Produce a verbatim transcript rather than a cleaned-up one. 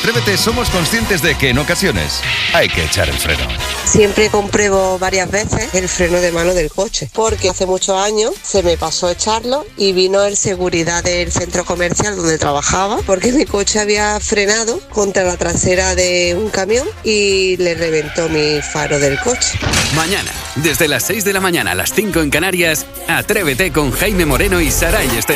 Atrévete somos conscientes de que en ocasiones hay que echar el freno. Siempre compruebo varias veces el freno de mano del coche, porque hace muchos años se me pasó a echarlo y vino el seguridad del centro comercial donde trabajaba, porque mi coche había frenado contra la trasera de un camión y le reventó mi faro del coche. Mañana, desde las seis de la mañana a las cinco en Canarias, Atrévete con Jaime Moreno y Saray Esteban.